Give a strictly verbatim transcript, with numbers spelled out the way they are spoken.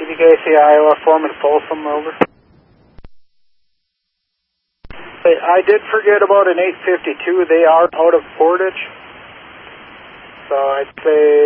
Did you guys see Iowa Foreman Folsom, over? Hey, I did forget about an eight fifty-two. They are out of Portage. So I'd say